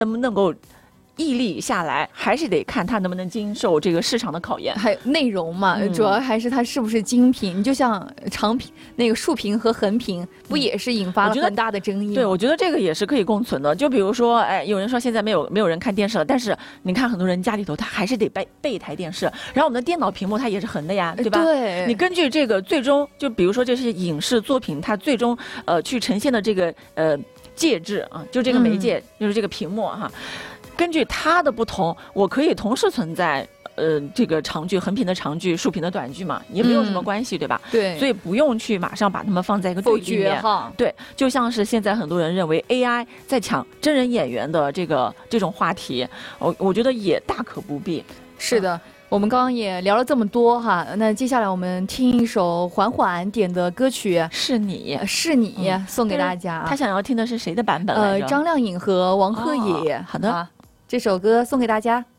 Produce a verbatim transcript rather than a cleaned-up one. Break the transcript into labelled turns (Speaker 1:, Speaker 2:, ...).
Speaker 1: 能不能够屹立下来，还是得看它能不能经受这个市场的考验。
Speaker 2: 还有内容嘛、
Speaker 1: 嗯、
Speaker 2: 主要还是它是不是精品。你就像长屏那个竖屏和横屏，不也是引发了很大的争议、嗯、
Speaker 1: 对，我觉得这个也是可以共存的。就比如说，哎，有人说现在没有没有人看电视了，但是你看很多人家里头他还是得备备一台电视，然后我们的电脑屏幕它也是横的呀，对吧？
Speaker 2: 对，
Speaker 1: 你根据这个最终，就比如说这是影视作品，它最终呃去呈现的这个呃介质啊，就这个媒介、嗯、就是这个屏幕哈。根据它的不同，我可以同时存在呃这个长剧、横屏的长剧、竖屏的短剧嘛，也没有什么关系、嗯、对吧？
Speaker 2: 对，
Speaker 1: 所以不用去马上把它们放在一个对立面哈。对，就像是现在很多人认为 A I 在抢真人演员的这个这种话题，我我觉得也大可不必。
Speaker 2: 是的。嗯，我们刚刚也聊了这么多哈，那接下来我们听一首缓缓点的歌曲，
Speaker 1: 是你
Speaker 2: 是你、嗯、送给大家。
Speaker 1: 他想要听的是谁的版本来着？
Speaker 2: 呃，张靓颖和王鹤野、
Speaker 1: 哦、好的、
Speaker 2: 啊，这首歌送给大家。